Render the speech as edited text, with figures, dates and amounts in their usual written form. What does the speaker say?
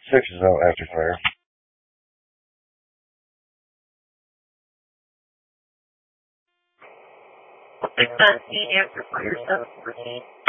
6 is out after fire. I can't see answer for yourself, Brittany.